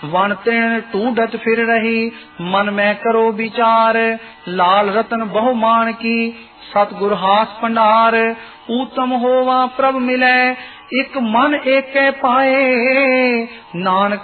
One तृण ढूंढत फिर रही, मन में करो विचार। लाल रतन बहुमान की, सतगुर हास भंडार। उत्तम होवा प्रभ मिले, एक मन एक पाए। नानक